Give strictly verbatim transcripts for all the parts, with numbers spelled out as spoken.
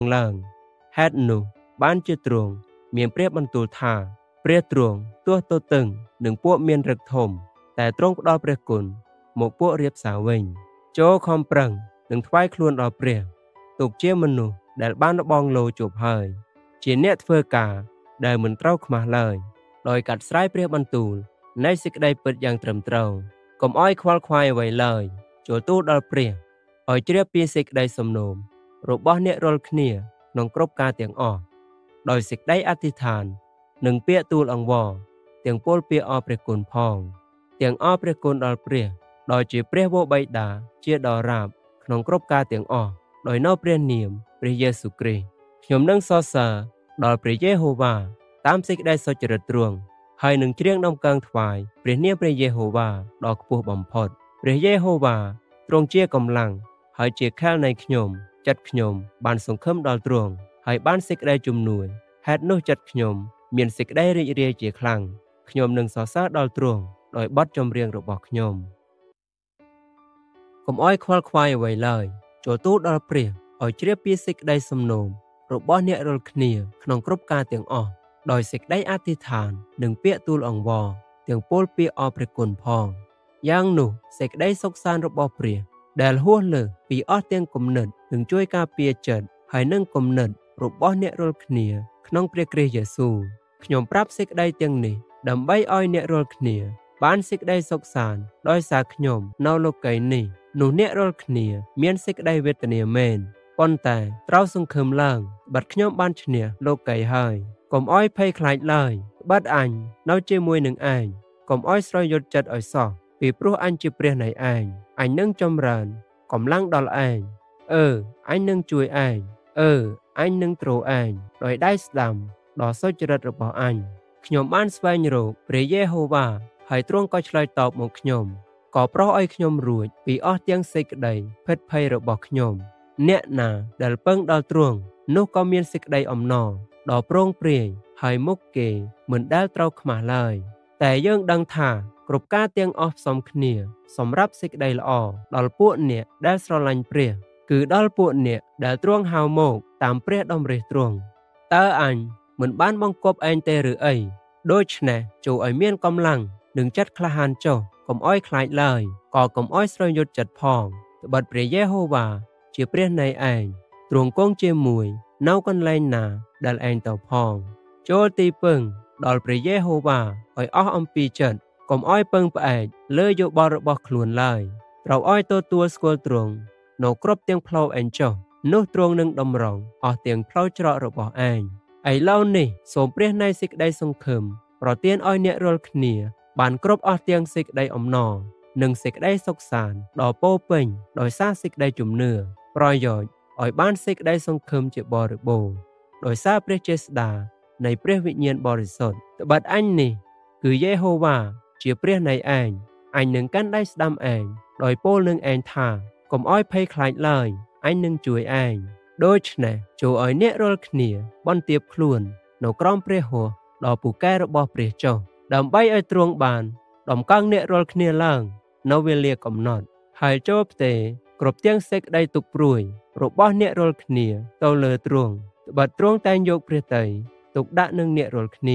ឡើងហេតុនោះបានជាទ្រង់មានព្រះបន្ទូលថាព្រះទ្រង់ទោះទទឹងនឹងពួកមានរឹកធំតែទ្រង់ផ្ដល់ព្រះគុណមកពួករាបសារវិញចូលខំប្រឹងនឹងថ្វាយខ្លួនដល់ព្រះទុកជាមនុស្សដែលបានលបងលោជប់ហើយជាអ្នកធ្វើការដែលមិនត្រូវខ្មាស់ឡើយដោយកាត់ស្រ័យព្រះបន្ទូលនៃសេចក្តីពិតយ៉ាងត្រឹមត្រូវកុំឲ្យខ្វល់ខ្វាយអ្វីឡើយចូលទូលដល់ព្រះឲ្យជ្រាបពីសេចក្តីសំណូមរបស់អ្នករាល់គ្នាក្នុងគ្រប់ការទាំងអស់ដោយសេចក្តីអធិដ្ឋាននិងពាក្យទូលអង្វរទាំងពលពាក្យអរព្រះគុណផងទាំងអរព្រះគុណដល់ព្រះដោយជាព្រះវរបិតាជាដរាបក្នុងគ្រប់ការទាំងអស់ដោយនៅព្រះនាមព្រះយេស៊ូវគ្រីស្ទខ្ញុំនឹងសរសើរដល់ព្រះយេហូវ៉ាតាមសេចក្តីសុចរិតទ្រង់ហើយនឹងច្រៀងដំកើងថ្វាយព្រះនាមព្រះយេហូវ៉ាដ៏ខ្ពស់បំផុតព្រះយេហូវ៉ាទ្រង់ជាកម្លាំងហើយជាខែលនៃខ្ញុំចិត្តខ្ញុំបានសង្ឃឹមដល់ទ្រង់ហើយបានសេចក្តីជំនួយហេតុនោះចិត្តខ្ញុំមានសេចក្តីរីករាយជាខ្លាំងខ្ញុំនឹងសរសើរដល់ទ្រង់ដោយបទចម្រៀងរបស់ខ្ញុំកុំឲ្យខ្វល់ខ្វាយអ្វីឡើយចូលទូលដល់ព្រះឲ្យជ្រាបពីសេចក្តីសំណូមរបស់អ្នករាល់គ្នាក្នុងគ្រប់ការទាំងអស់ដោយសេចក្តីអធិដ្ឋាននិងពាក្យទូលអង្វរទាំងពលពាក្យអរព្រះគុណផងយ៉ាងនោះសេចក្តីសុខសាន្តរបស់ព្រះដែលហួសលើសពីអស់ទាំងគំនិតនឹងជួយការពារចិត្តហើយនឹងគំនិតរបស់អ្នករាល់គ្នាក្នុងព្រះគ្រីស្ទយេស៊ូវខ្ញុំប្រាប់សេចក្តីទាំងនេះដើម្បីឲ្យអ្នករាល់គ្នាបានសេចក្តីសុខសាន្តដោយសារខ្ញុំនៅលោកីយ៍នេះនោះអ្នករាល់គ្នាមានសេចក្តីវេទនាមែនប៉ុន្តែត្រូវសង្ឃឹមឡើងបាត់ខ្ញុំបានឈ្នះលោកីយ៍ហើយកុំឲ្យភ័យខ្លាចឡើយបាត់អញនៅជាមួយនឹងឯងកុំឲ្យស្រយត់ចិត្តឲ្យសោះពីព្រោះអញជាព្រះនៃឯងអញនឹងចម្រើនកម្លាំងដល់ឯងអឺអញនឹងជួយឯងអឺអញនឹងទ្រឯងដោយដៃស្ដាំដ៏សុចរិតរបស់អញខ្ញុំបានស្វែងរកព្រះយេហូវ៉ាហើយទ្រង់ក៏ឆ្លើយតបមកខ្ញុំក៏ប្រោសឲ្យខ្ញុំរួចពីអស់ទាំងសេចក្តីភិតភ័យរបស់ខ្ញុំអ្នកណាដែលពឹងដល់ទ្រង់នោះក៏មានសេចក្តីអំណរដ៏ប្រងព្រាយហើយមុខគេមិនដែលត្រូវខ្មាស់ឡើយតែយើងដឹងថាគ្រប់ការទាំងអស់ផ្សំគ្នាសម្រាប់សេចក្តីល្អដល់ពួកអ្នកដែលស្រឡាញ់ព្រះគឺដល់ពួកអ្នកដែលទ្រង់ហៅមកតាមព្រះតម្រិះទ្រង់តើអញមិនបានបង្គាប់ឯងទេឬអីដូច្នេះចូលឲ្យមានកម្លាំងនិងចិត្តក្លាហានចុះកុំឲ្យខ្លាចឡើយក៏កុំឲ្យស្រយត់ចិត្តផងត្បិតព្រះយេហូវ៉ាជាព្រះនៃឯងទ្រង់គង់ជាមួយនៅកន្លែងណាដែលឯងទៅផងចូលទីពឹងដល់ព្រះយេហូវ៉ាឲ្យអស់អំពីចិត្តកុំឲ្យពឹងផ្អែកលើយោបល់របស់ខ្លួនឡើយត្រូវឲ្យទទួលស្គាល់ទ្រង់នៅគ្រប់ទាំងផ្លូវឯងចុះនោះទ្រង់នឹងតម្រង់អស់ទាំងផ្លូវច្រករបស់ឯងឥឡូវនេះសូមព្រះនៃសេចក្តីសង្ឃឹមប្រទានឲ្យអ្នករាល់គ្នាបានគ្រប់អស់ទាំងសេចក្តីអំណរនិងសេចក្តីសុខសាន្តដ៏ពោពេញដោយសារសេចក្តីជំនឿប្រយោជន៍ឲ្យបានសេចក្តីសង្ឃឹមជាបរិបូរណ៍ដោយសារព្រះចេស្តានៃព្រះវិញ្ញាណបរិសុទ្ធត្បិតអញនេះគឺយេហូវ៉ាជាព្រះនៃឯងអញនឹងកាន់ដៃស្ដាំឯងដោយពោលនឹងឯងថាកុំឲ្យភ័យខ្លាចឡើយអញនឹងជួយឯងដូច្នេះចូលឲ្យអ្នករាល់គ្នាបន្ទាបខ្លួននៅក្រោមព្រះហស្ថដ៏ពូកែរបស់ព្រះចុះដើម្បីឲ្យទ្រង់បានដំកើងអ្នករាល់គ្នាឡើងនៅវេលាកំណត់ហើយចូលផ្ទេរគ្រប់ទាំងសេចក្តីទុក្ខព្រួយរបស់អ្នករាល់គ្នាទៅលើទ្រង់ត្បិតទ្រង់តែងយកព្រះទ័យទុកដាក់នឹងអ្នករាល់គ្នា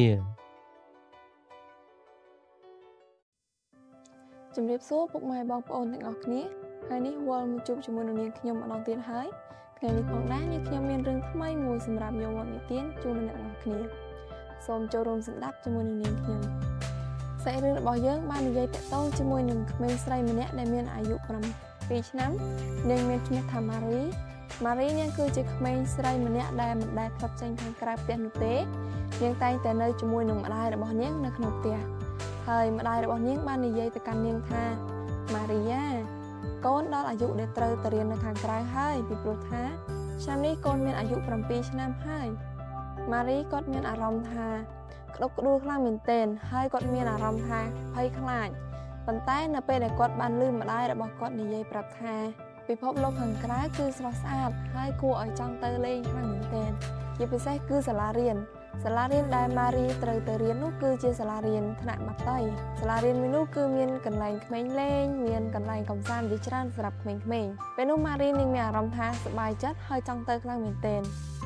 ជំរាបសួរពុកម៉ែបងប្អូនទាំងអស់គ្នាហើយនេះវល់មកជួបជាមួយនឹងនាងខ្ញុំម្ដងទៀតហើយថ្ងៃនេះផងដែរនាងខ្ញុំមានរឿងថ្មីមួយសម្រាប់យកមកនិទានជូនអ្នកទាំងអស់គ្នាសូមចូលរួមស្ដាប់ជាមួយនឹងនាងខ្ញុំសាច់រឿងរបស់យើងបាននិយាយតាក់ទងជាមួយនឹងក្មេងស្រីម្នាក់ដែលមានអាយុប្រាំពីរឆ្នាំនាងមានឈ្មោះថាម៉ារីម៉ារីនាងគឺជាក្មេងស្រីម្នាក់ដែលមិនដែលធ្លាប់ចេញខាងក្រៅផ្ទះនោះទេនាងតែងតែនៅជាមួយនឹងម្ដាយរបស់នាងនៅក្នុងផ្ទះហើយម្ដាយរបស់នាងបាននិយាយទៅកាន់នាងថាម៉ារីយ៉ាកូនដល់អាយុដែលត្រូវទៅរៀននៅខាងក្រៅហើយពីព្រោះថាឆ្នាំនេះកូនមានអាយុប្រាំពីរឆ្នាំហើយម៉ារីគាត់មានអារម្មណ៍ថាក្តុកក្តួលខ្លាំងមែនទែនហើយគាត់មានអារម្មណ៍ថាភ័យខ្លាចប៉ុន្តែនៅពេលដែលគាត់បានឮម្ដាយរបស់គាត់និយាយប្រាប់ថាពិភពលោកខាងក្រៅគឺស្រស់ស្អាតហើយគួរឲ្យចង់ទៅលេងខ្លាំងមែនទែនជាពិសេសគឺសាលារៀនសសាលារៀនដែលម៉ារីត្រូវទៅរៀននោះគឺជាសាលារៀនថ្នាក់មត្តេយ្យសាលារៀនមួយនោះគឺមានកន្លែងក្មេងលេងមានកន្លែងកម្សាន្តជាច្រើនសម្រាប់ក្មេងៗពេលនោះម៉ារីនាងមានអារម្មណ៍ថាសប្បាយចិត្តហើយចង់ទៅខ្លាំងមែនទែន